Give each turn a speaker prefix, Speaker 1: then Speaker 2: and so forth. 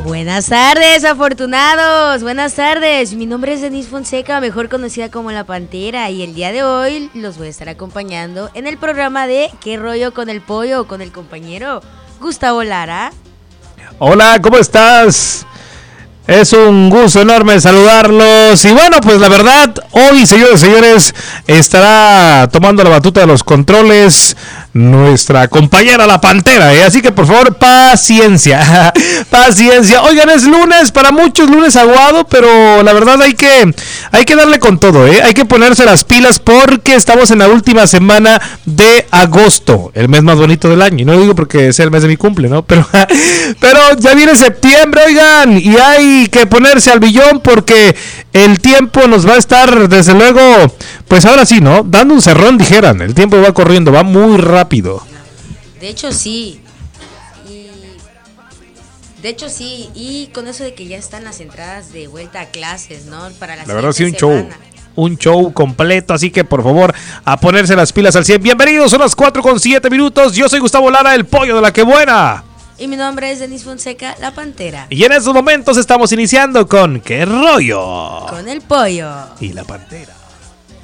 Speaker 1: Buenas tardes, afortunados. Buenas tardes. Mi nombre es Denise Fonseca, mejor conocida como La Pantera, y el día de hoy los voy a estar acompañando en el programa de ¿Qué rollo con el pollo? Con el compañero Gustavo Lara.
Speaker 2: Hola, ¿cómo estás? Es un gusto enorme saludarlos. Y bueno, pues la verdad, hoy, señores y señores, estará tomando la batuta de los controles nuestra compañera La Pantera, ¿eh? Así que por favor, paciencia. Paciencia. Oigan, es lunes, para muchos lunes aguado, pero la verdad hay que darle con todo, ¿eh? Hay que ponerse las pilas porque estamos en la última semana de agosto, el mes más bonito del año. Y no lo digo porque es el mes de mi cumple, ¿no? Pero ya viene septiembre, oigan, y hay que ponerse al billón porque el tiempo nos va a estar, desde luego, pues ahora sí, ¿no? Dando un cerrón, dijeran. El tiempo va corriendo, va muy rápido.
Speaker 1: De hecho, sí. Y con eso de que ya están las entradas de vuelta a clases, ¿no? Para la
Speaker 2: verdad, sí,
Speaker 1: semana.
Speaker 2: Un show completo, así que por favor, a ponerse las pilas al 100. Bienvenidos, son las 4:07. Yo soy Gustavo Lara, el pollo de la que buena.
Speaker 1: Y mi nombre es Denise Fonseca, La Pantera.
Speaker 2: Y en estos momentos estamos iniciando con ¿Qué rollo?
Speaker 1: Con el pollo
Speaker 2: y La Pantera.